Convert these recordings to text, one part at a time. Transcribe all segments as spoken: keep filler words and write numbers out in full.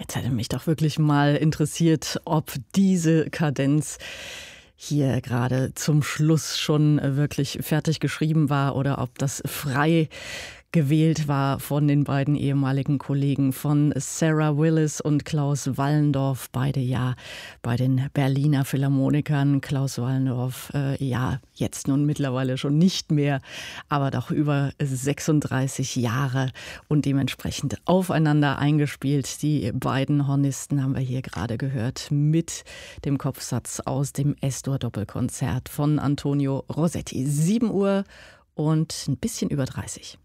Jetzt hätte mich doch wirklich mal interessiert, ob diese Kadenz hier gerade zum Schluss schon wirklich fertig geschrieben war oder ob das frei gewählt war von den beiden ehemaligen Kollegen von Sarah Willis und Klaus Wallendorf, beide ja bei den Berliner Philharmonikern. Klaus Wallendorf, äh, ja, jetzt nun mittlerweile schon nicht mehr, aber doch über sechsunddreißig Jahre und dementsprechend aufeinander eingespielt. Die beiden Hornisten haben wir hier gerade gehört mit dem Kopfsatz aus dem S-Dur-Doppelkonzert von Antonio Rossetti. sieben Uhr und ein bisschen über dreißig.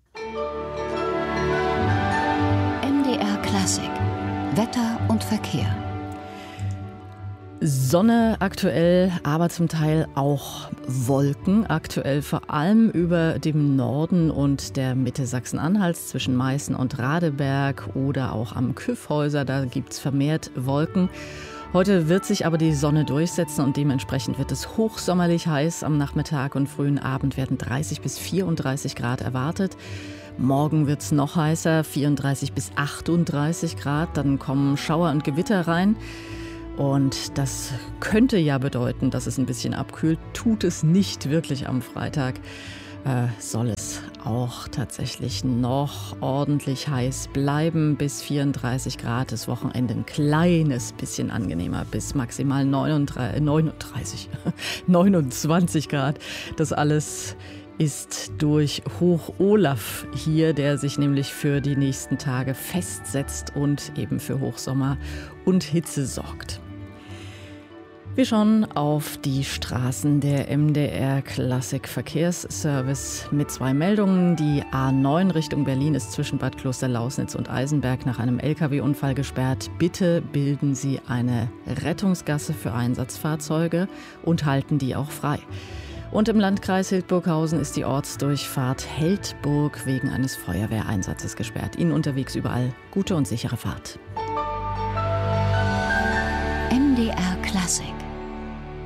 M D R Klassik. Wetter und Verkehr. Sonne aktuell, aber zum Teil auch Wolken. Aktuell vor allem über dem Norden und der Mitte Sachsen-Anhalts zwischen Meißen und Radeberg oder auch am Kyffhäuser. Da gibt es vermehrt Wolken. Heute wird sich aber die Sonne durchsetzen und dementsprechend wird es hochsommerlich heiß. Am Nachmittag und frühen Abend werden dreißig bis vierunddreißig Grad erwartet. Morgen wird es noch heißer, vierunddreißig bis achtunddreißig Grad. Dann kommen Schauer und Gewitter rein. Und das könnte ja bedeuten, dass es ein bisschen abkühlt. Tut es nicht wirklich am Freitag. Äh, soll es auch tatsächlich noch ordentlich heiß bleiben, bis vierunddreißig Grad, das Wochenende ein kleines bisschen angenehmer, bis maximal neununddreißig, neununddreißig, neunundzwanzig Grad. Das alles ist durch Hoch Olaf hier, der sich nämlich für die nächsten Tage festsetzt und eben für Hochsommer und Hitze sorgt. Wir schauen auf die Straßen. Der M D R Klassik Verkehrsservice mit zwei Meldungen. Die A neun Richtung Berlin ist zwischen Bad Klosterlausnitz und Eisenberg nach einem L K W-Unfall gesperrt. Bitte bilden Sie eine Rettungsgasse für Einsatzfahrzeuge und halten die auch frei. Und im Landkreis Hildburghausen ist die Ortsdurchfahrt Heldburg wegen eines Feuerwehreinsatzes gesperrt. Ihnen unterwegs überall gute und sichere Fahrt. M D R Klassik.